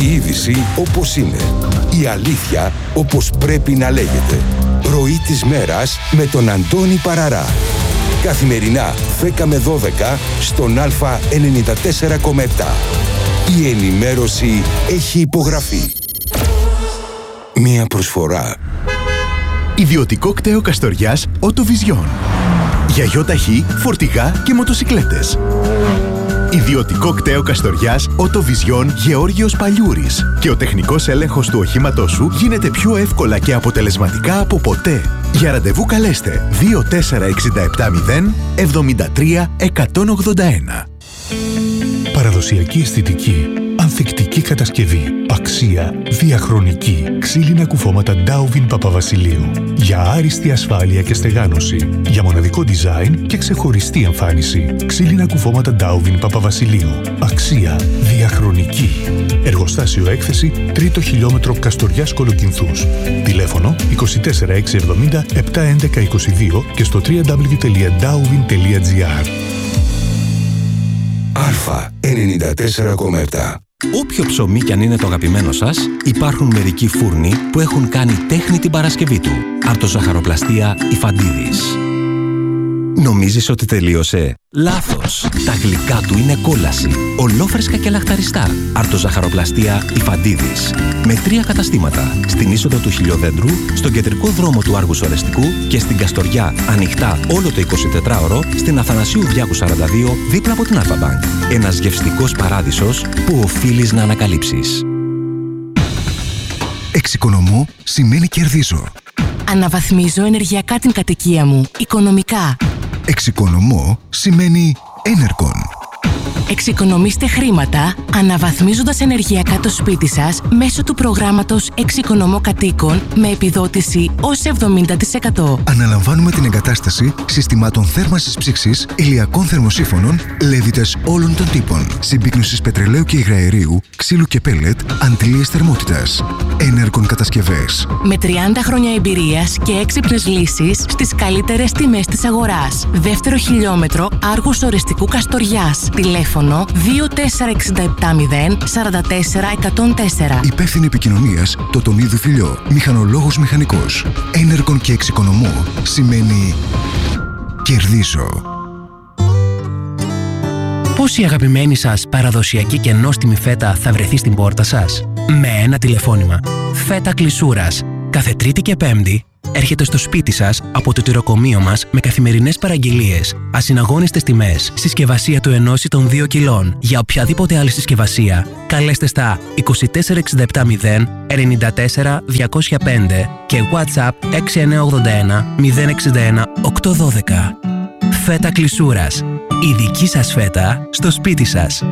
Η είδηση όπως είναι. Η αλήθεια όπως πρέπει να λέγεται. Πρωί της μέρας με τον Αντώνη Παραρά. Καθημερινά 10 με 12 στον Α94,7. Η ενημέρωση έχει υπογραφεί. Μία προσφορά. Ιδιωτικό κτέο Καστοριάς Οτοβιζιόν. Για γιοταχή, φορτηγά και μοτοσικλέτες. Ιδιωτικό κτέο Καστοριάς Οτοβιζιόν Γεώργιος Παλιούρης. Και ο τεχνικός έλεγχος του οχήματός σου γίνεται πιο εύκολα και αποτελεσματικά από ποτέ. Για ραντεβού καλέστε 24670 73 181. Παραδοσιακή αισθητική. Ανθεκτική κατασκευή. Αξία διαχρονική. Ξύλινα κουφώματα Ντάουβιν Παπαβασιλείου. Για άριστη ασφάλεια και στεγάνωση. Για μοναδικό design και ξεχωριστή εμφάνιση. Ξύλινα κουφώματα Ντάουβιν Παπαβασιλείου. Αξία διαχρονική. Εργοστάσιο έκθεση 3ο χιλιόμετρο Καστοριάς Κολοκυνθούς. Τηλέφωνο 24670 71122 και στο www.dauvin.gr. Α94,7. Όποιο ψωμί κι αν είναι το αγαπημένο σας, υπάρχουν μερικοί φούρνοι που έχουν κάνει τέχνη την Παρασκευή του. Αρτοζαχαροπλαστεία Ιφαντίδης. Νομίζεις ότι τελείωσε? Λάθος! Τα γλυκά του είναι κόλαση. Ολόφρεσκα και λαχταριστά. Αρτοζαχαροπλαστεία Ιφαντίδης. Με 3 καταστήματα. Στην είσοδο του Χιλιοδέντρου, στον κεντρικό δρόμο του Άργους Ορεστικού και στην Καστοριά, ανοιχτά όλο το 24ωρο, στην Αθανασίου Διάκου 42, δίπλα από την Αλφα-Μπανκ. Ένας γευστικός παράδεισος που οφείλεις να ανακαλύψεις. Εξοικονομώ σημαίνει κερδίζω. Αναβαθμίζω ενεργειακά την κατοικία μου, οικονομικά. Εξοικονομώ σημαίνει Enercon. Εξοικονομήστε χρήματα αναβαθμίζοντας ενεργειακά το σπίτι σας μέσω του προγράμματος Εξοικονομώ Κατοίκων με επιδότηση ως 70%. Αναλαμβάνουμε την εγκατάσταση συστημάτων θέρμανσης ψήξης, ηλιακών θερμοσύφωνων, λέβητες όλων των τύπων, συμπίκνωσης πετρελαίου και υγραερίου, ξύλου και πέλετ, αντλίες θερμότητας. Enercon κατασκευές. Με 30 χρόνια εμπειρίας και έξυπνες λύσεις στις καλύτερες τιμές της αγοράς. Δεύτερο χιλιόμετρο Άργους Ορεστικού Καστοριάς. Τηλέφωνο 24670 44 104. Υπεύθυνη επικοινωνίας Τοτονίδου Φιλιό. Μηχανολόγος μηχανικός. Enercon και εξοικονομώ σημαίνει κερδίζω. Πώς η αγαπημένη σας παραδοσιακή και νόστιμη φέτα θα βρεθεί στην πόρτα σας? Με ένα τηλεφώνημα. Φέτα Κλεισούρας. Κάθε Τρίτη και Πέμπτη έρχεται στο σπίτι σας από το τυροκομείο μας με καθημερινές παραγγελίες, ασυναγώνιστες τιμές, συσκευασία του 1 ή των 2 κιλών. Για οποιαδήποτε άλλη συσκευασία, καλέστε στα 24670 94 205 και WhatsApp 6981 061 812. Φέτα Κλεισούρας. Η δική σας φέτα στο σπίτι σας.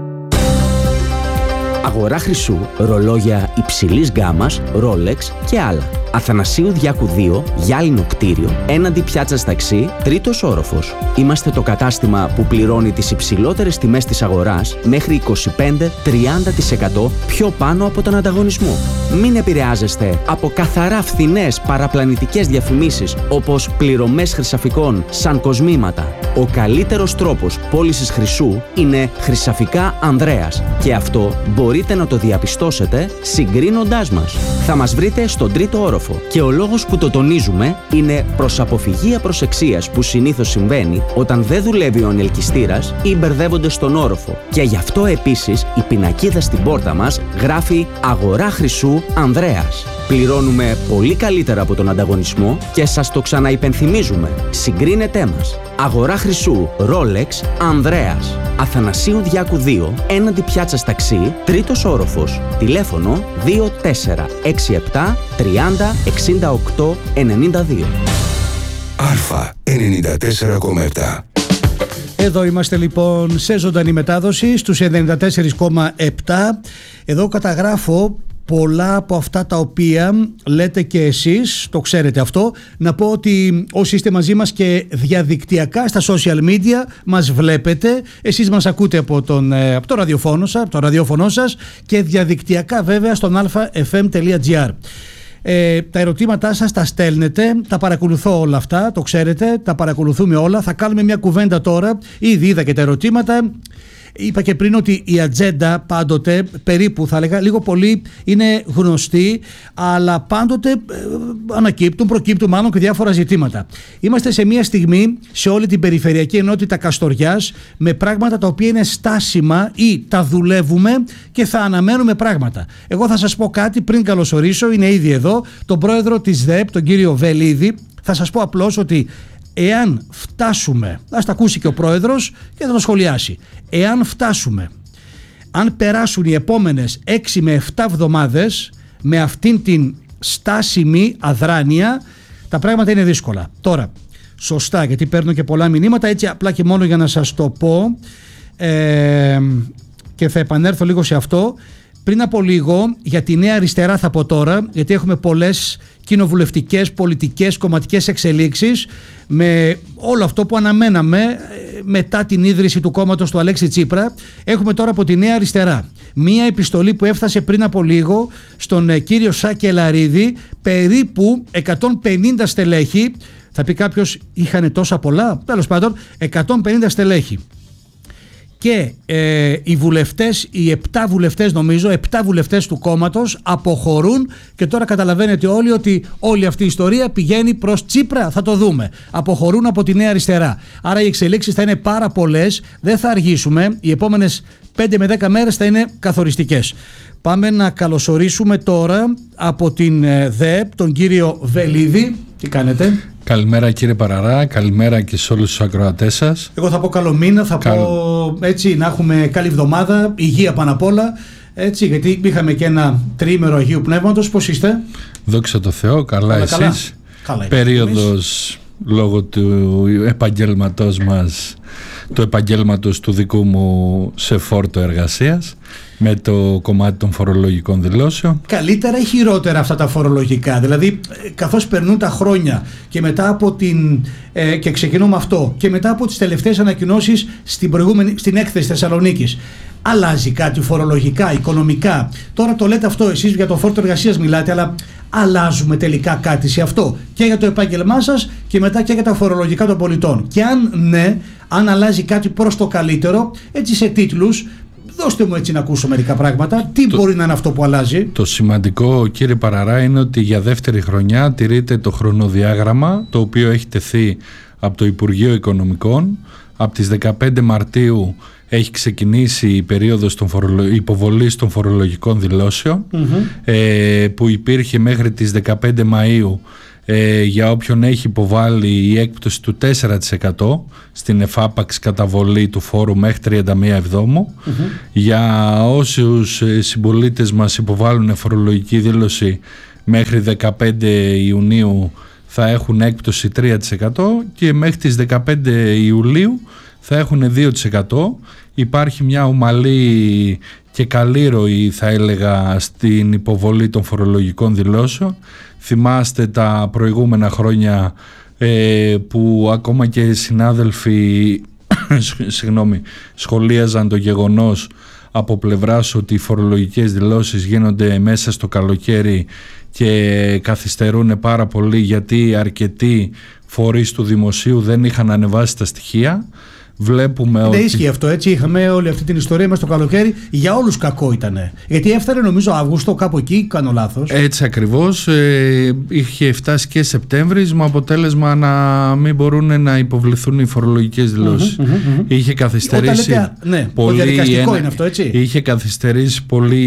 Αγορά χρυσού, ρολόγια υψηλής γκάμας, Rolex και άλλα. Αθανασίου Διάκου 2, γυάλινο κτίριο, έναντι πιάτσας ταξί, 3ος όροφος. Είμαστε το κατάστημα που πληρώνει τις υψηλότερες τιμές της αγοράς μέχρι 25-30% πιο πάνω από τον ανταγωνισμό. Μην επηρεάζεστε από καθαρά φθηνές παραπλανητικές διαφημίσεις όπως πληρωμές χρυσαφικών σαν κοσμήματα. Ο καλύτερος τρόπος πώλησης χρυσού είναι Χρυσαφικά Ανδρέας και αυτό μπορείτε να το διαπιστώσετε συγκρίνοντάς μας. Θα μας βρείτε στον 3ο όροφο και ο λόγος που το τονίζουμε είναι προς αποφυγή απροσεξίας που συνήθως συμβαίνει όταν δεν δουλεύει ο ανελκυστήρας ή μπερδεύονται στον όροφο. Και γι' αυτό επίσης η πινακίδα στην πόρτα μας γράφει «Αγορά χρυσού Ανδρέας». Πληρώνουμε πολύ καλύτερα από τον ανταγωνισμό και σας το ξαναυπενθυμίζουμε. Συγκρίνετέ μας. Αγορά χρυσού Rolex Ανδρέας. Αθανασίου Διάκου 2, έναντι πιάτσας ταξί, 3ος όροφος. Τηλέφωνο 2467 30 68 92. Α94,7. Εδώ είμαστε λοιπόν σε ζωντανή μετάδοση στους 94,7. Εδώ καταγράφω πολλά από αυτά τα οποία λέτε και εσείς, το ξέρετε αυτό. Να πω ότι όσοι είστε μαζί μας και διαδικτυακά στα social media μας βλέπετε, εσείς μας ακούτε από το ραδιόφωνο σας και διαδικτυακά βέβαια στον alfafm.gr. Τα ερωτήματά σας τα στέλνετε, τα παρακολουθώ όλα αυτά, το ξέρετε, τα παρακολουθούμε όλα. Θα κάνουμε μια κουβέντα τώρα, ήδη είδα και τα ερωτήματα. Είπα και πριν ότι η ατζέντα πάντοτε, περίπου θα έλεγα, λίγο πολύ είναι γνωστή, αλλά πάντοτε προκύπτουν μάλλον και διάφορα ζητήματα. Είμαστε σε μια στιγμή σε όλη την περιφερειακή ενότητα Καστοριάς με πράγματα τα οποία είναι στάσιμα ή τα δουλεύουμε και θα αναμένουμε πράγματα. Εγώ θα σας πω κάτι πριν καλωσορίσω, είναι ήδη εδώ, τον πρόεδρο της ΔΕΠ, τον κύριο Βελίδη. Θα σας πω απλώς ότι εάν φτάσουμε, ας τα ακούσει και ο πρόεδρος και θα το σχολιάσει, εάν φτάσουμε, αν περάσουν οι επόμενες 6 με 7 εβδομάδες με αυτήν την στάσιμη αδράνεια, τα πράγματα είναι δύσκολα. Τώρα, σωστά, γιατί παίρνω και πολλά μηνύματα, έτσι απλά και μόνο για να σας το πω, και θα επανέλθω λίγο σε αυτό. Πριν από λίγο για τη Νέα Αριστερά θα πω τώρα, γιατί έχουμε πολλές κοινοβουλευτικές, πολιτικές, κομματικές εξελίξεις με όλο αυτό που αναμέναμε μετά την ίδρυση του κόμματος του Αλέξη Τσίπρα. Έχουμε τώρα από τη Νέα Αριστερά μία επιστολή που έφτασε πριν από λίγο στον κύριο Σάκη Ελαρίδη, περίπου 150 στελέχη. Θα πει κάποιος, είχανε τόσα πολλά? Τέλος πάντων, 150 στελέχη. Και οι βουλευτές, οι 7 βουλευτές νομίζω, 7 βουλευτές του κόμματος αποχωρούν και τώρα καταλαβαίνετε όλοι ότι όλη αυτή η ιστορία πηγαίνει προς Τσίπρα, θα το δούμε. Αποχωρούν από τη Νέα Αριστερά. Άρα οι εξελίξεις θα είναι πάρα πολλές, δεν θα αργήσουμε, οι επόμενες 5 με 10 μέρες θα είναι καθοριστικές. Πάμε να καλωσορίσουμε τώρα από την ΔΕΠ τον κύριο Βελίδη. Τι κάνετε? Καλημέρα κύριε Παραρά, καλημέρα και σε όλους τους ακροατές σας. Εγώ θα πω καλό μήνα, θα πω έτσι να έχουμε καλή εβδομάδα, υγεία πάνω απ' όλα, έτσι, γιατί είχαμε και ένα τριήμερο Αγίου Πνεύματος. Πώς είστε? Δόξα τω Θεώ, καλά εσείς? Καλά. Περίοδος λόγω του επαγγέλματός μας, του επαγγέλματος του δικού μου σε φόρτο εργασίας, με το κομμάτι των φορολογικών δηλώσεων. Καλύτερα ή χειρότερα αυτά τα φορολογικά? Δηλαδή, καθώς περνούν τα χρόνια και μετά από και ξεκινούμε αυτό, και μετά από τις τελευταίες ανακοινώσεις στην έκθεση Θεσσαλονίκης, αλλάζει κάτι φορολογικά, οικονομικά? Τώρα το λέτε αυτό εσείς, για το φόρτο εργασίας μιλάτε, αλλά αλλάζουμε τελικά κάτι σε αυτό και για το επάγγελμά σας και μετά και για τα φορολογικά των πολιτών? Και αν ναι, αν αλλάζει κάτι προς το καλύτερο, έτσι σε τίτλους, δώστε μου έτσι να ακούσω μερικά πράγματα. Τι μπορεί να είναι αυτό που αλλάζει? Το σημαντικό, κύριε Παραρά, είναι ότι για δεύτερη χρονιά τηρείται το χρονοδιάγραμμα το οποίο έχει τεθεί από το Υπουργείο Οικονομικών. Από τις 15 Μαρτίου έχει ξεκινήσει η περίοδος υποβολής των φορολογικών δηλώσεων, που υπήρχε μέχρι τις 15 Μαΐου για όποιον έχει υποβάλει η έκπτωση του 4% στην εφάπαξ καταβολή του φόρου μέχρι 31 Εβδόμου. Για όσους συμπολίτες μας υποβάλλουν φορολογική δήλωση μέχρι 15 Ιουνίου θα έχουν έκπτωση 3% και μέχρι τις 15 Ιουλίου θα έχουν 2%. Υπάρχει μια ομαλή και καλή ροή, θα έλεγα, στην υποβολή των φορολογικών δηλώσεων. Θυμάστε τα προηγούμενα χρόνια που ακόμα και συνάδελφοι σχολίαζαν το γεγονός από πλευράς ότι οι φορολογικές δηλώσεις γίνονται μέσα στο καλοκαίρι και καθυστερούν πάρα πολύ γιατί αρκετοί φορείς του δημοσίου δεν είχαν ανεβάσει τα στοιχεία. Βλέπουμε δεν ίσχυε αυτό, έτσι. Είχαμε όλη αυτή την ιστορία μέσα στο καλοκαίρι. Για όλους κακό ήτανε. Γιατί έφτανε νομίζω Αύγουστο, κάπου εκεί, κάνω λάθος. Έτσι ακριβώς. Είχε φτάσει και Σεπτέμβρης με αποτέλεσμα να μην μπορούν να υποβληθούν οι φορολογικές δηλώσεις. Είχε καθυστερήσει πολύ. Το διαδικαστικό είναι αυτό, έτσι. Είχε καθυστερήσει πολύ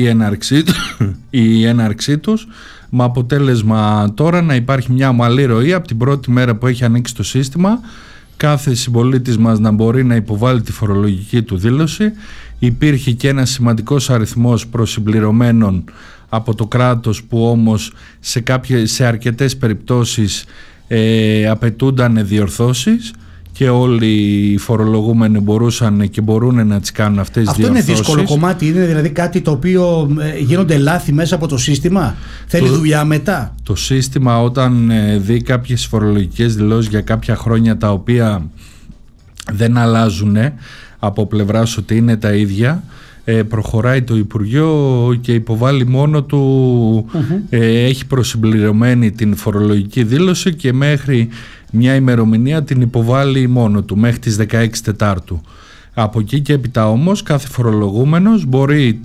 η έναρξή τους. Με αποτέλεσμα τώρα να υπάρχει μια ομαλή ροή από την πρώτη μέρα που έχει ανοίξει το σύστημα. Κάθε συμπολίτης μας να μπορεί να υποβάλει τη φορολογική του δήλωση. Υπήρχε και ένας σημαντικός αριθμός προσυμπληρωμένων από το κράτος που όμως σε αρκετές περιπτώσεις απαιτούνταν διορθώσεις και όλοι οι φορολογούμενοι μπορούσαν και μπορούν να τις κάνουν αυτές τις διορθώσεις. Αυτό είναι δύσκολο κομμάτι, είναι δηλαδή κάτι το οποίο γίνονται λάθη μέσα από το σύστημα, θέλει δουλειά μετά. Το σύστημα όταν δει κάποιες φορολογικές δηλώσεις για κάποια χρόνια τα οποία δεν αλλάζουν από πλευράς ότι είναι τα ίδια, προχωράει το Υπουργείο και υποβάλλει μόνο του, έχει προσυμπληρωμένη την φορολογική δήλωση και μέχρι μια ημερομηνία την υποβάλλει μόνο του, μέχρι τις 16 Τετάρτου. Από εκεί και έπειτα όμως κάθε φορολογούμενος μπορεί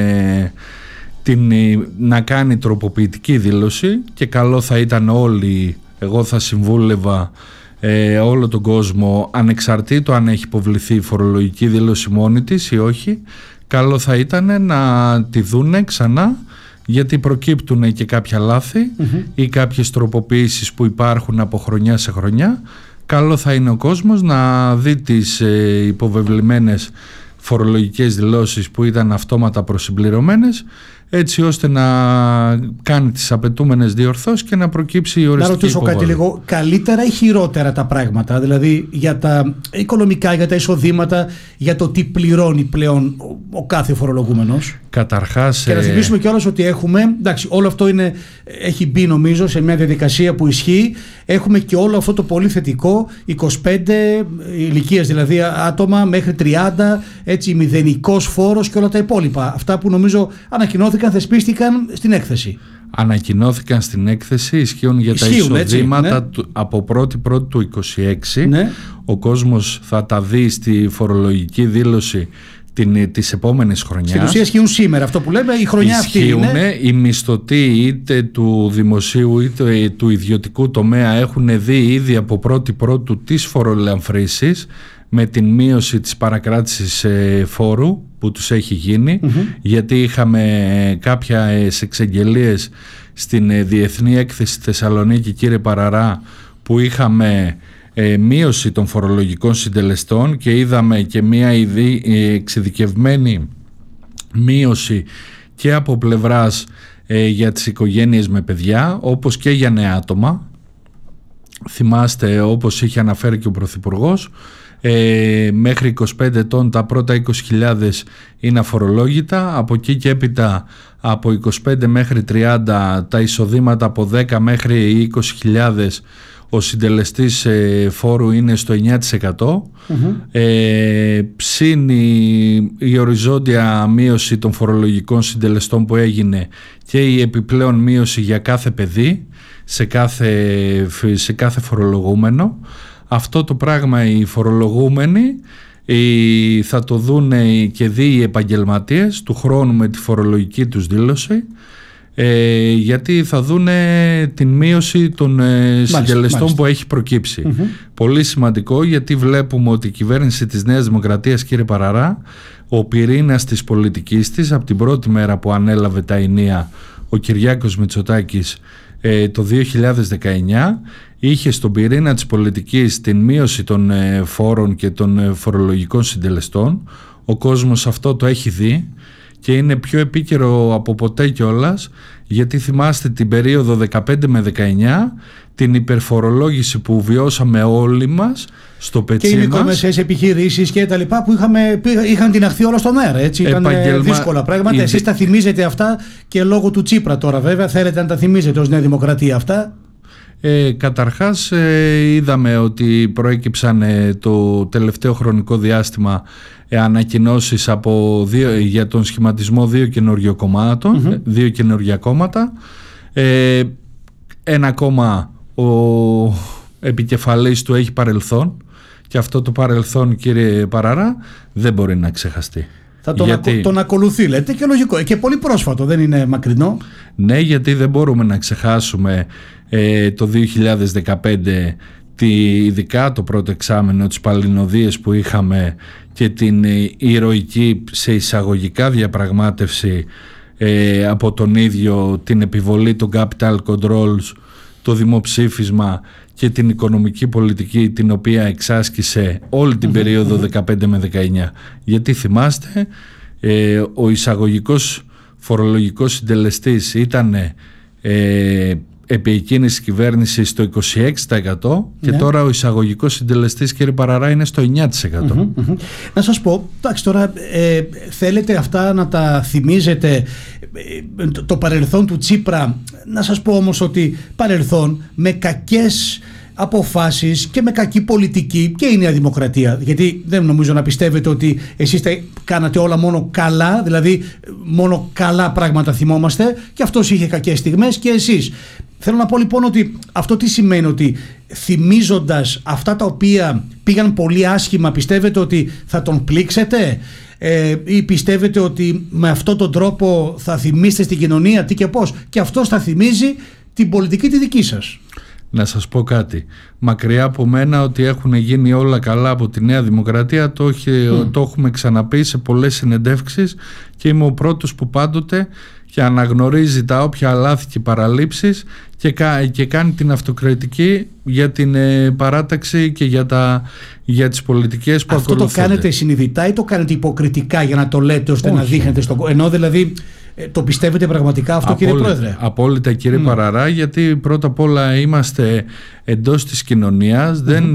να κάνει τροποποιητική δήλωση, και καλό θα ήταν όλοι, εγώ θα συμβούλευα όλο τον κόσμο, ανεξαρτήτως αν έχει υποβληθεί η φορολογική δήλωση μόνη της ή όχι, καλό θα ήταν να τη δούνε ξανά, γιατί προκύπτουν και κάποια λάθη ή κάποιες τροποποιήσεις που υπάρχουν από χρονιά σε χρονιά. Καλό θα είναι ο κόσμος να δει τις υποβεβλημένες φορολογικές δηλώσεις που ήταν αυτόματα προσυμπληρωμένες, έτσι ώστε να κάνει τις απαιτούμενες διορθώσεις και να προκύψει η οριστική υποβολή. Να ρωτήσω κάτι λίγο, καλύτερα ή χειρότερα τα πράγματα, δηλαδή για τα οικονομικά, για τα εισοδήματα, για το τι πληρώνει πλέον ο κάθε φορολογούμενος? Καταρχάς, και να θυμίσουμε κιόλας ότι έχουμε, εντάξει, όλο αυτό έχει μπει νομίζω σε μια διαδικασία που ισχύει. Έχουμε και όλο αυτό το πολύ θετικό, 25 ηλικίες δηλαδή άτομα μέχρι 30, έτσι, μηδενικός φόρος και όλα τα υπόλοιπα. Αυτά που νομίζω ανακοινώθηκαν, θεσπίστηκαν στην έκθεση. Ανακοινώθηκαν στην έκθεση, ισχύουν για τα εισοδήματα από 1η του 26. Ναι. Ο κόσμος θα τα δει στη φορολογική δήλωση της επόμενης χρονιάς. Στην ουσία ισχύουν σήμερα, αυτό που λέμε, η χρονιά αυτή είναι. Οι μισθωτοί είτε του δημοσίου είτε του ιδιωτικού τομέα έχουν δει ήδη από 1η τις φορολαμφρήσεις, με την μείωση της παρακράτησης φόρου που τους έχει γίνει, γιατί είχαμε κάποιες εξαγγελίες στην Διεθνή Έκθεση Θεσσαλονίκη, κύριε Παραρά, που είχαμε μείωση των φορολογικών συντελεστών και είδαμε και μια εξειδικευμένη μείωση και από πλευράς για τις οικογένειες με παιδιά, όπως και για νέα άτομα. Θυμάστε, όπως είχε αναφέρει και ο Πρωθυπουργός, μέχρι 25 ετών τα πρώτα 20.000 είναι αφορολόγητα, από εκεί και έπειτα από 25 μέχρι 30 τα εισοδήματα από 10 μέχρι 20.000 ο συντελεστής φόρου είναι στο 9%. Ψήν η οριζόντια μείωση των φορολογικών συντελεστών που έγινε και η επιπλέον μείωση για κάθε παιδί σε κάθε φορολογούμενο. Αυτό το πράγμα οι φορολογούμενοι θα το δουν και δει οι επαγγελματίες του χρόνου με τη φορολογική τους δήλωση, γιατί θα δούνε την μείωση των συντελεστών που έχει προκύψει. Πολύ σημαντικό, γιατί βλέπουμε ότι η κυβέρνηση της Νέας Δημοκρατίας, κύριε Παραρά, ο πυρήνας της πολιτικής της από την πρώτη μέρα που ανέλαβε τα ενία ο Κυριάκος Μητσοτάκης το 2019, είχε στον πυρήνα της πολιτικής την μείωση των φόρων και των φορολογικών συντελεστών. Ο κόσμος αυτό το έχει δει και είναι πιο επίκαιρο από ποτέ κιόλας, γιατί θυμάστε την περίοδο 15 με 19, την υπερφορολόγηση που βιώσαμε όλοι μας στο πετσί μας. Και οι μικρομεσαίες επιχειρήσεις και τα λοιπά που είχαν την αχθεί όλα στον αέρα, έτσι. Ήταν δύσκολα πράγματα. Εσείς τα θυμίζετε αυτά και λόγω του Τσίπρα τώρα βέβαια θέλετε να τα θυμίζετε ως Νέα Δημοκρατία αυτά. Καταρχάς είδαμε ότι προέκυψαν το τελευταίο χρονικό διάστημα ανακοινώσεις για τον σχηματισμό δύο καινούργιων κομμάτων, δύο καινούργια κόμματα. Ένα κόμμα ο επικεφαλής του έχει παρελθόν και αυτό το παρελθόν, κύριε Παραρά, δεν μπορεί να ξεχαστεί. Θα τον ακολουθεί, λέτε, και λογικό και πολύ πρόσφατο, δεν είναι μακρινό. Ναι, γιατί δεν μπορούμε να ξεχάσουμε το 2015 ειδικά το πρώτο εξάμηνο, τις παλινοδίες που είχαμε και την ηρωική σε εισαγωγικά διαπραγμάτευση από τον ίδιο, την επιβολή των capital controls, το δημοψήφισμα και την οικονομική πολιτική την οποία εξάσκησε όλη την περίοδο 15 με 19. Γιατί θυμάστε, ο εισαγωγικός φορολογικός συντελεστής ήταν επί εκείνης της κυβέρνησης στο 26% και τώρα ο εισαγωγικός συντελεστής, κύριε Παραρά, είναι στο 9%. Να σας πω, εντάξει, τώρα θέλετε αυτά να τα θυμίζετε, το παρελθόν του Τσίπρα. Να σας πω όμως ότι παρελθόν με κακές αποφάσεις και με κακή πολιτική και η Νέα Δημοκρατία, γιατί δεν νομίζω να πιστεύετε ότι εσείς τα κάνατε όλα μόνο καλά, δηλαδή μόνο καλά πράγματα θυμόμαστε, και αυτός είχε κακές στιγμές και εσείς. Θέλω να πω λοιπόν ότι αυτό τι σημαίνει, ότι θυμίζοντας αυτά τα οποία πήγαν πολύ άσχημα, πιστεύετε ότι θα τον πλήξετε ή πιστεύετε ότι με αυτόν τον τρόπο θα θυμίσετε στην κοινωνία τι και πώς, και αυτός θα θυμίζει την πολιτική τη δική σας? Να σας πω κάτι. Μακριά από μένα ότι έχουν γίνει όλα καλά από τη Νέα Δημοκρατία. Το έχουμε ξαναπεί σε πολλές συνεντεύξεις και είμαι ο πρώτος που πάντοτε και αναγνωρίζει τα όποια λάθη και παραλήψεις και κάνει την αυτοκριτική για την παράταξη και για τις πολιτικές που ακολουθούνται. Αυτό το κάνετε συνειδητά ή το κάνετε υποκριτικά για να το λέτε ώστε να δείχνετε στον κόσμο? Ενώ δηλαδή το πιστεύετε πραγματικά αυτό, κύριε Πρόεδρε? Απόλυτα, κύριε Παραρά, γιατί πρώτα απ' όλα είμαστε εντός της κοινωνίας, δεν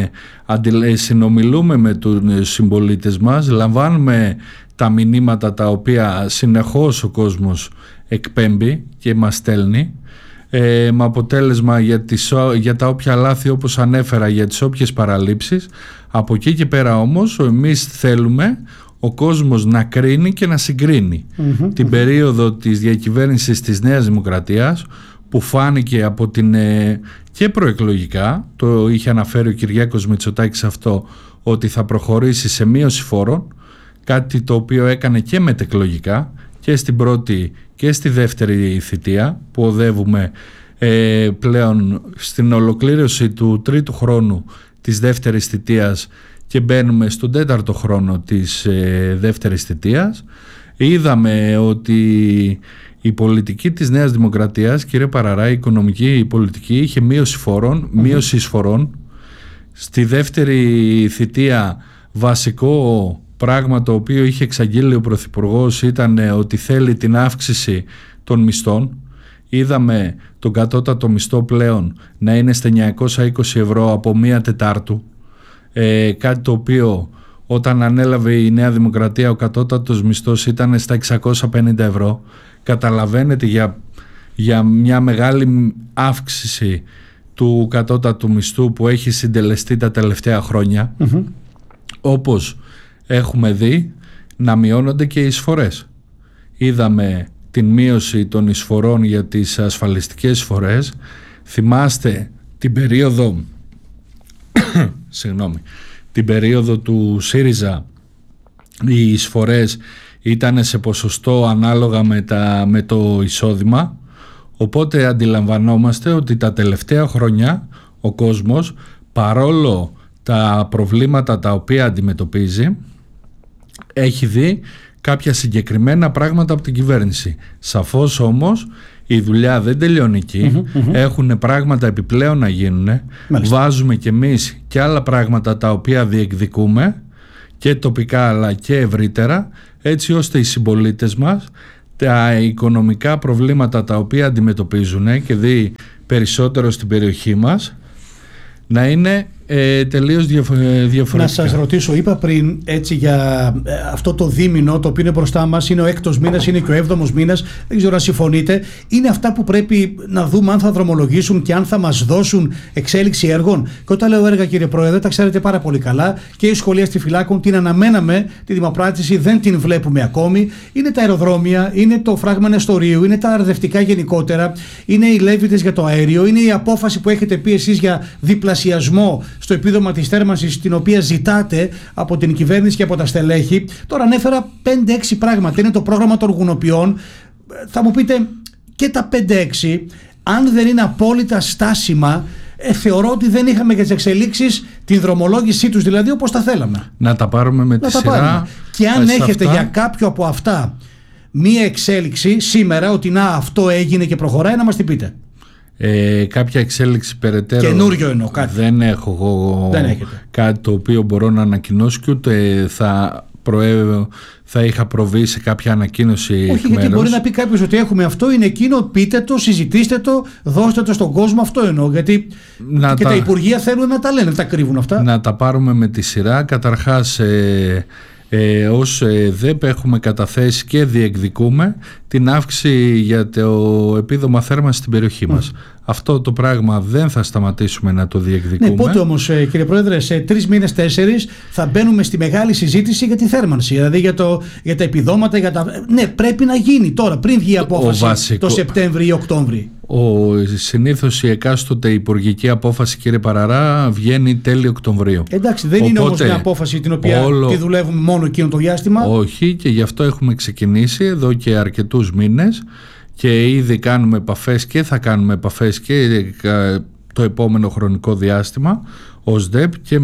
συνομιλούμε με τους συμπολίτες μας, λαμβάνουμε τα μηνύματα τα οποία συνεχώς ο κόσμος εκπέμπει και μας στέλνει, με αποτέλεσμα για τα όποια λάθη, όπως ανέφερα, για τις όποιες παραλήψεις. Από εκεί και πέρα όμως εμείς θέλουμε ο κόσμος να κρίνει και να συγκρίνει την περίοδο της διακυβέρνησης της Νέας Δημοκρατίας, που φάνηκε από την και προεκλογικά, το είχε αναφέρει ο Κυριάκος Μητσοτάκης αυτό, ότι θα προχωρήσει σε μείωση φόρων, κάτι το οποίο έκανε και μετεκλογικά και στην πρώτη και στη δεύτερη θητεία, που οδεύουμε πλέον στην ολοκλήρωση του τρίτου χρόνου της δεύτερης θητείας και μπαίνουμε στον τέταρτο χρόνο της δεύτερης θητείας. Είδαμε ότι η πολιτική της Νέας Δημοκρατίας, κύριε Παραρά, η οικονομική πολιτική, είχε μείωση φόρων, μείωση εισφορών. Στη δεύτερη θητεία βασικό πράγμα το οποίο είχε εξαγγείλει ο Πρωθυπουργός ήταν ότι θέλει την αύξηση των μισθών. Είδαμε τον κατώτατο μισθό πλέον να είναι στα 920 ευρώ από 1 Τετάρτου. Κάτι το οποίο όταν ανέλαβε η Νέα Δημοκρατία ο κατώτατος μισθός ήταν στα 650 ευρώ. Καταλαβαίνετε για μια μεγάλη αύξηση του κατώτατου μισθού που έχει συντελεστεί τα τελευταία χρόνια, όπως έχουμε δει να μειώνονται και οι εισφορές. Είδαμε την μείωση των εισφορών για τις ασφαλιστικές εισφορές. Θυμάστε την περίοδο την περίοδο του ΣΥΡΙΖΑ, οι εισφορές ήταν σε ποσοστό ανάλογα με το εισόδημα, οπότε αντιλαμβανόμαστε ότι τα τελευταία χρόνια ο κόσμος, παρόλο τα προβλήματα τα οποία αντιμετωπίζει, έχει δει κάποια συγκεκριμένα πράγματα από την κυβέρνηση. Σαφώς όμως η δουλειά δεν τελειώνει εκεί, έχουν πράγματα επιπλέον να γίνουν. Βάζουμε κι εμείς και άλλα πράγματα τα οποία διεκδικούμε και τοπικά αλλά και ευρύτερα, έτσι ώστε οι συμπολίτες μας τα οικονομικά προβλήματα τα οποία αντιμετωπίζουν και δει περισσότερο στην περιοχή μας να είναι τελείως διαφορετικά. Να σας ρωτήσω, είπα πριν έτσι για αυτό το δίμηνο το οποίο είναι μπροστά μας, είναι ο 6ος μήνας, είναι και ο 7ος μήνας, δεν ξέρω αν συμφωνείτε, είναι αυτά που πρέπει να δούμε αν θα δρομολογήσουν και αν θα μας δώσουν εξέλιξη έργων. Και όταν λέω έργα, κύριε Πρόεδρε, τα ξέρετε πάρα πολύ καλά, και η σχολεία στη Φυλάκων την αναμέναμε, τη δημοπράτηση δεν την βλέπουμε ακόμη, είναι τα αεροδρόμια, είναι το φράγμα Νεστορίου, είναι τα αρδευτικά γενικότερα, είναι οι λέβητες για το αέριο, είναι η απόφαση που έχετε πει εσείς για διπλασιασμό στο επίδομα της θέρμανσης, την οποία ζητάτε από την κυβέρνηση και από τα στελέχη. Τώρα ανέφερα 5-6 πράγματα. Είναι το πρόγραμμα των γουνοποιών. Θα μου πείτε και τα 5-6, αν δεν είναι απόλυτα στάσιμα, θεωρώ ότι δεν είχαμε και τις εξελίξεις, την δρομολόγησή τους δηλαδή όπως τα θέλαμε. Να τα πάρουμε με τη σειρά. Και αν έχετε για κάποιο από αυτά μία εξέλιξη σήμερα, ότι να αυτό έγινε και προχωράει, να μας την πείτε. Κάποια εξέλιξη περαιτέρω καινούριο εννοώ, κάτι. Δεν έχω εγώ κάτι το οποίο μπορώ να ανακοινώσω και ούτε θα είχα προβεί σε κάποια ανακοίνωση. Όχι, γιατί μπορεί να πει κάποιος ότι έχουμε αυτό, είναι εκείνο, πείτε το, συζητήστε το, δώστε το στον κόσμο, αυτό εννοώ. Γιατί τα υπουργεία θέλουν να τα λένε, να τα κρύβουν αυτά. Να τα πάρουμε με τη σειρά. Καταρχάς ως ΔΕΠ έχουμε καταθέσει και διεκδικούμε την αύξηση για το επίδομα θέρμανσης στην περιοχή μας. Αυτό το πράγμα δεν θα σταματήσουμε να το διεκδικούμε. Ναι, πότε όμως, κύριε Πρόεδρε, σε 3 μήνες, 4 θα μπαίνουμε στη μεγάλη συζήτηση για τη θέρμανση, δηλαδή για τα επιδόματα, ναι, πρέπει να γίνει τώρα, πριν βγει η απόφαση το Σεπτέμβρη ή Οκτώβρη. Συνήθως η εκάστοτε υπουργική απόφαση, κύριε Παραρά, βγαίνει τέλη Οκτωβρίου. Εντάξει, δεν είναι όμως μια απόφαση την οποία τη δουλεύουμε μόνο εκείνο το διάστημα. Όχι, και γι' αυτό έχουμε ξεκινήσει εδώ και αρκετούς μήνες και ήδη κάνουμε επαφές και θα κάνουμε επαφές και το επόμενο χρονικό διάστημα ως ΔΕΠ και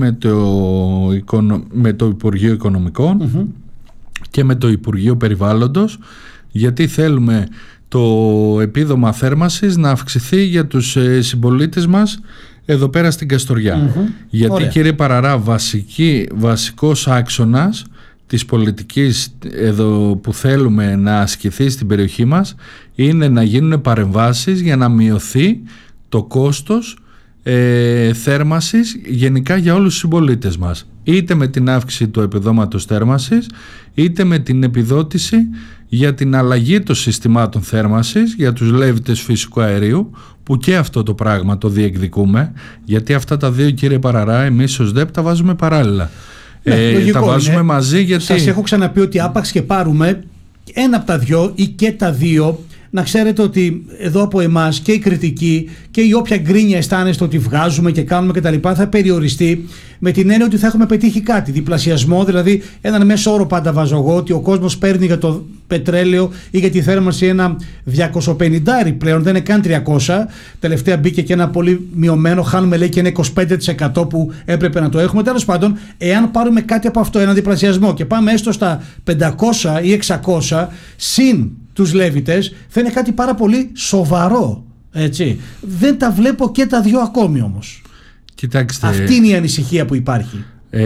με το Υπουργείο Οικονομικών και με το Υπουργείο Περιβάλλοντος, γιατί θέλουμε το επίδομα θέρμανσης να αυξηθεί για τους συμπολίτες μας εδώ πέρα στην Καστοριά. Γιατί, ωραία, κύριε Παραρά, βασικός άξονας της πολιτικής εδώ που θέλουμε να ασκηθεί στην περιοχή μας είναι να γίνουν παρεμβάσεις για να μειωθεί το κόστος θέρμανσης γενικά για όλους τους συμπολίτες μας, είτε με την αύξηση του επιδόματος θέρμανσης, είτε με την επιδότηση για την αλλαγή των συστημάτων θέρμανσης για τους λέβητες φυσικού αερίου, που και αυτό το πράγμα το διεκδικούμε, γιατί αυτά τα δύο, κύριε Παραρά, εμείς ως ΔΕΠ τα βάζουμε παράλληλα. Τα βάζουμε μαζί, γιατί σας έχω ξαναπεί ότι άπαξ και πάρουμε ένα από τα δυο ή και τα δύο, να ξέρετε ότι εδώ από εμάς και η κριτική και η όποια γκρίνια αισθάνεστε ότι βγάζουμε και κάνουμε κτλ. Θα περιοριστεί με την έννοια ότι θα έχουμε πετύχει κάτι. Διπλασιασμό, δηλαδή έναν μέσο όρο πάντα βάζω εγώ, ότι ο κόσμος παίρνει για το πετρέλαιο ή για τη θέρμανση ένα 250 πλέον, δεν είναι καν 300. Τελευταία μπήκε και ένα πολύ μειωμένο, χάνουμε λέει και ένα 25% που έπρεπε να το έχουμε. Τέλος πάντων, εάν πάρουμε κάτι από αυτό, ένα διπλασιασμό και πάμε έστω στα 500 ή 600 συν τους λέβητες, θα είναι κάτι πάρα πολύ σοβαρό, έτσι. Δεν τα βλέπω και τα δύο ακόμη όμως. Κοιτάξτε, αυτή είναι η ανησυχία που υπάρχει.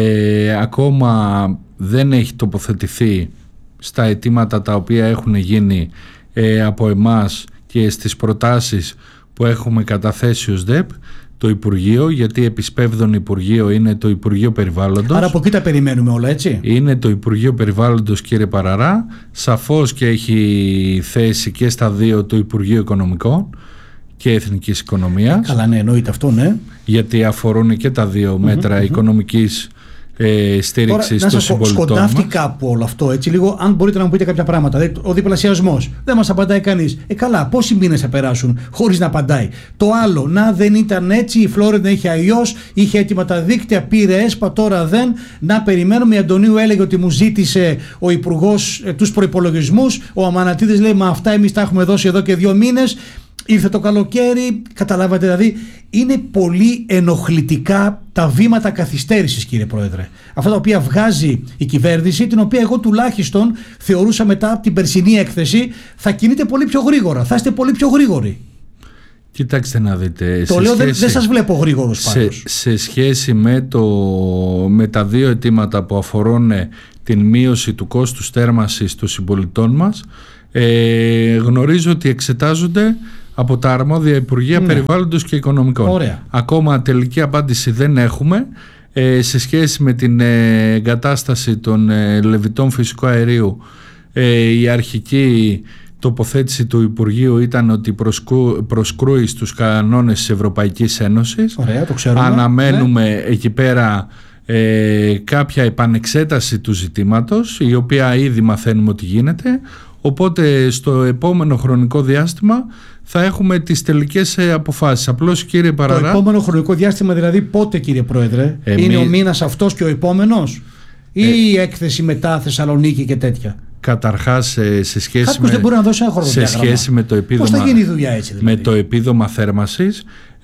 Ακόμα δεν έχει τοποθετηθεί στα αιτήματα τα οποία έχουν γίνει από εμάς και στις προτάσεις που έχουμε καταθέσει ως ΔΕΠ το Υπουργείο, γιατί επισπεύδον Υπουργείο είναι το Υπουργείο Περιβάλλοντος. Άρα από εκεί τα περιμένουμε όλα, έτσι. Είναι το Υπουργείο Περιβάλλοντος, κύριε Παραρά. Σαφώς και έχει θέση και στα δύο το Υπουργείο Οικονομικών και Εθνικής Οικονομίας. Καλά, ναι, εννοείται αυτό, ναι. Γιατί αφορούν και τα δύο μέτρα οικονομικής στήριξης των συμπολιτών μας. Σκοντάφτει κάπου όλο αυτό, έτσι λίγο, αν μπορείτε να μου πείτε κάποια πράγματα. Δηλαδή, ο διπλασιασμός, δεν μας απαντάει κανείς. Καλά, πόσοι μήνες θα περάσουν χωρίς να απαντάει. Το άλλο, να δεν ήταν έτσι, η Φλόριντα είχε αλλιώς, είχε έτοιμα τα δίκτυα, πήρε ΕΣΠΑ, τώρα δεν. Να περιμένουμε. Η Αντωνίου έλεγε ότι μου ζήτησε ο Υπουργός τους προϋπολογισμούς. Ο Αμανατίδης λέει, μα αυτά εμείς τα έχουμε δώσει εδώ και 2 μήνες. Ήρθε το καλοκαίρι, καταλάβατε, δηλαδή είναι πολύ ενοχλητικά τα βήματα καθυστέρησης, κύριε Πρόεδρε. Αυτά τα οποία βγάζει η κυβέρνηση, την οποία εγώ τουλάχιστον θεωρούσα μετά από την περσινή έκθεση θα κινείται πολύ πιο γρήγορα, θα είστε πολύ πιο γρήγοροι. Κοιτάξτε να δείτε. Το λέω, δεν σας βλέπω γρήγορος πάντως. Σε σχέση με τα δύο αιτήματα που αφορούν την μείωση του κόστους θέρμανσης των συμπολιτών μας, γνωρίζω ότι εξετάζονται από τα αρμόδια Υπουργεία Περιβάλλοντος και Οικονομικών. Ωραία. Ακόμα τελική απάντηση δεν έχουμε. Σε σχέση με την εγκατάσταση των λεβητών φυσικού αερίου, η αρχική τοποθέτηση του Υπουργείου ήταν ότι προσκρούει στους κανόνες της Ευρωπαϊκής Ένωσης. Ωραία, το ξέρουμε. Αναμένουμε εκεί πέρα κάποια επανεξέταση του ζητήματος, η οποία ήδη μαθαίνουμε ότι γίνεται. Οπότε στο επόμενο χρονικό διάστημα θα έχουμε τις τελικές αποφάσεις. Απλώς, κύριε Παραρά... Το επόμενο χρονικό διάστημα δηλαδή πότε, κύριε Πρόεδρε? Είναι ο μήνας αυτός και ο επόμενος? Ή η έκθεση μετά Θεσσαλονίκη και τέτοια? Καταρχάς, σε σχέση δεν μπορεί να δώσει ένα χρονοδιάγραμμα. Σε σχέση με το επίδομα, πώς θα γίνει η δουλειά έτσι δηλαδή? Με το επίδομα θέρμανσης,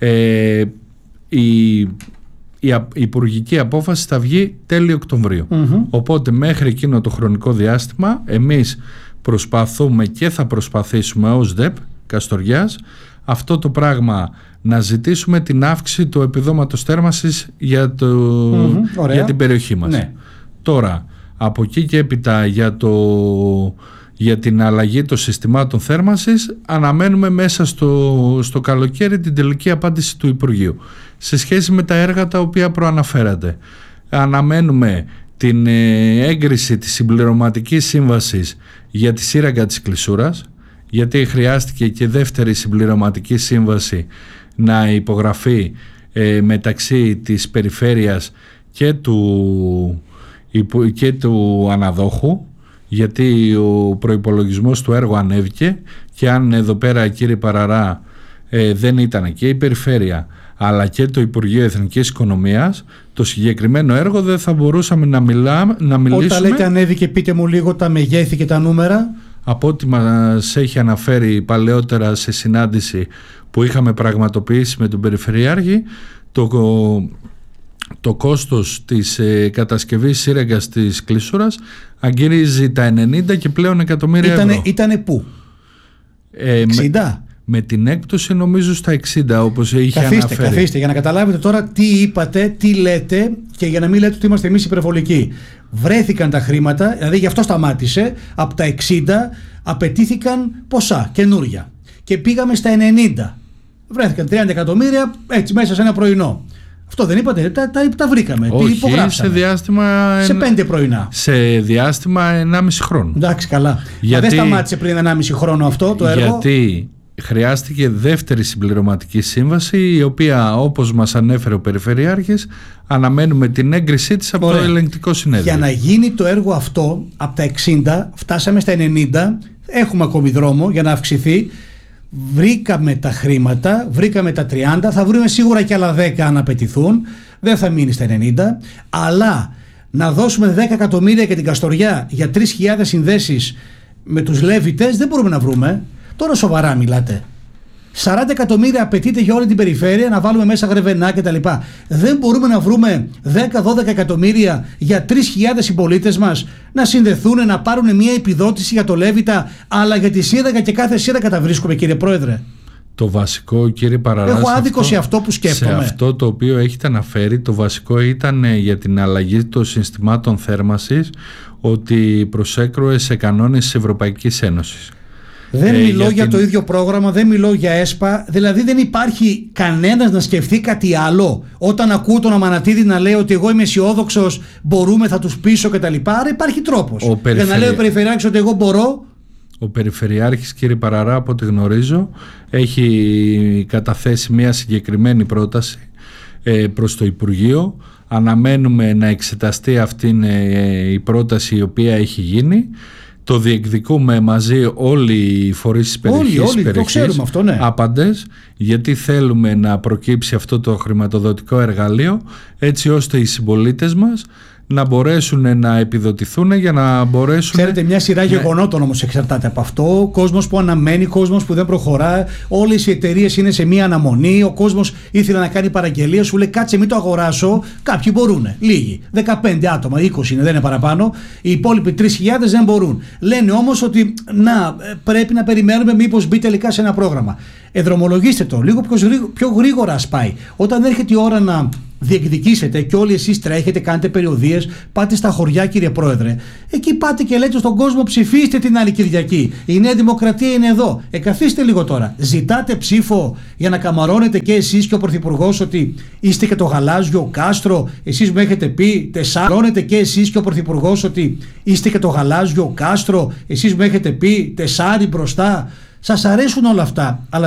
η υπουργική απόφαση θα βγει τέλη Οκτωβρίου. Οπότε μέχρι εκείνο το χρονικό διάστημα εμείς προσπαθούμε και θα προσπαθήσουμε ως ΔΕΠ Καστοριάς αυτό το πράγμα, να ζητήσουμε την αύξηση του επιδόματος θέρμανσης για την περιοχή μας. Ναι. Τώρα, από εκεί και έπειτα για την αλλαγή των συστημάτων θέρμανσης αναμένουμε μέσα στο καλοκαίρι την τελική απάντηση του Υπουργείου. Σε σχέση με τα έργα τα οποία προαναφέρατε, αναμένουμε την έγκριση της συμπληρωματικής σύμβασης για τη σύραγγα της Κλεισούρας, γιατί χρειάστηκε και δεύτερη συμπληρωματική σύμβαση να υπογραφεί μεταξύ της περιφέρειας και του αναδόχου, γιατί ο προϋπολογισμός του έργου ανέβηκε και αν εδώ πέρα, κύριε Παραρά, δεν ήταν και η Περιφέρεια αλλά και το Υπουργείο Εθνικής Οικονομίας, το συγκεκριμένο έργο δεν θα μπορούσαμε να μιλήσουμε. Όταν λέτε ανέβηκε, πείτε μου λίγο τα μεγέθη και τα νούμερα. Από ό,τι μας έχει αναφέρει παλαιότερα σε συνάντηση που είχαμε πραγματοποιήσει με τον Περιφερειάρχη, το κόστος της κατασκευής σύραγγας της Κλεισούρας αγγίζει τα 90 και πλέον εκατομμύρια ευρώ. Ήτανε πού? 60? Με την έκπτωση νομίζω στα 60 όπως είχε αναφέρει. Καθίστε για να καταλάβετε τώρα τι είπατε, τι λέτε και για να μην λέτε ότι είμαστε εμείς υπερβολικοί. Βρέθηκαν τα χρήματα, δηλαδή γι' αυτό σταμάτησε, από τα 60 απαιτήθηκαν ποσά καινούρια και πήγαμε στα 90. Βρέθηκαν 30 εκατομμύρια έτσι μέσα σε ένα πρωινό. Αυτό δεν είπατε, τα βρήκαμε. Όχι, υπογράψαμε. Σε 5 πρωινά. Σε διάστημα 1,5 χρόνο. Εντάξει, καλά. Μα δεν σταμάτησε πριν 1,5 χρόνο αυτό το έργο. Γιατί χρειάστηκε δεύτερη συμπληρωματική σύμβαση, η οποία, όπως μας ανέφερε ο Περιφερειάρχης, αναμένουμε την έγκρισή της από το ελεγκτικό συνέδριο. Για να γίνει το έργο αυτό, από τα 60 φτάσαμε στα 90, έχουμε ακόμη δρόμο για να αυξηθεί. Βρήκαμε τα χρήματα, βρήκαμε τα 30, θα βρούμε σίγουρα και άλλα 10 αν απαιτηθούν, δεν θα μείνει στα 90, αλλά να δώσουμε 10 εκατομμύρια για την Καστοριά για 3.000 συνδέσεις με τους Λέβητες δεν μπορούμε να βρούμε. Τώρα σοβαρά μιλάτε. 40 εκατομμύρια απαιτείται για όλη την περιφέρεια, να βάλουμε μέσα Γρεβενά κτλ. Δεν μπορούμε να βρούμε 10-12 εκατομμύρια για 3.000 συμπολίτες μας να συνδεθούν, να πάρουν μια επιδότηση για το Λέβητα, αλλά για τη σύραγγα και κάθε σύραγγα τα βρίσκουμε, κύριε Πρόεδρε. Το βασικό, κύριε Παραρά, έχω άδικο σε αυτό που σκέφτομαι. Σε αυτό το οποίο έχετε αναφέρει, το βασικό ήταν για την αλλαγή των συστημάτων θέρμανσης ότι προσέκρουε σε κανόνες της Ευρωπαϊκής Ένωσης. Δεν μιλώ για το ίδιο πρόγραμμα, δεν μιλώ για ΕΣΠΑ, δηλαδή δεν υπάρχει κανένας να σκεφτεί κάτι άλλο. Όταν ακούω τον Αμανατίδη να λέει ότι εγώ είμαι αισιόδοξος, μπορούμε, θα τους πείσω κτλ. Άρα υπάρχει τρόπος. Για να λέει ο Περιφερειάρχης ότι εγώ μπορώ. Ο Περιφερειάρχης, κύριε Παραρά, από ό,τι γνωρίζω, έχει καταθέσει μια συγκεκριμένη πρόταση προς το Υπουργείο. Αναμένουμε να εξεταστεί αυτή η πρόταση η οποία έχει γίνει. Το διεκδικούμε μαζί όλοι οι φορείς της περιοχής, το ξέρουμε αυτό, ναι. Άπαντες, γιατί θέλουμε να προκύψει αυτό το χρηματοδοτικό εργαλείο έτσι ώστε οι συμπολίτες μας να μπορέσουν να επιδοτηθούν για να μπορέσουν... Ξέρετε, μια σειρά γεγονότων όμως εξαρτάται από αυτό. Ο κόσμος που αναμένει, κόσμος που δεν προχωρά, όλες οι εταιρείες είναι σε μια αναμονή. Ο κόσμος ήθελε να κάνει παραγγελία, σου λέει κάτσε μην το αγοράσω. Κάποιοι μπορούν, λίγοι. 15 άτομα, 20 είναι, δεν είναι παραπάνω. Οι υπόλοιποι 3.000 δεν μπορούν. Λένε όμως ότι πρέπει να περιμένουμε μήπως μπει τελικά σε ένα πρόγραμμα. Δρομολογήστε το, λίγο πιο γρήγορα ας πάει. Όταν έρχεται η ώρα να διεκδικήσετε και όλοι εσείς τρέχετε, κάνετε περιοδίες, πάτε στα χωριά, κύριε Πρόεδρε, εκεί πάτε και λέτε στον κόσμο ψηφίστε την άλλη Κυριακή. Η Νέα Δημοκρατία είναι εδώ. Καθίστε λίγο τώρα. Ζητάτε ψήφο για να καμαρώνετε και εσείς και ο Πρωθυπουργός ότι είστε και το γαλάζιο κάστρο. Εσείς μου έχετε πει τεσσάρωνετε και εσείς και ο Πρωθυπουργός ότι είστε και το γαλάζιο κάστρο. Εσείς μου έχετε πει τεσσάρι μπροστά. Σας αρέσουν όλα αυτά, αλλά